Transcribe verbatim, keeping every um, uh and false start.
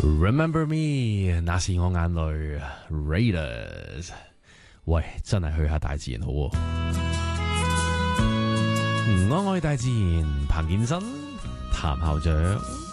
Remember me， 那是我眼淚 Raiders。喂，真係去下大自然好喎。我愛大自然，彭健新、譚校長。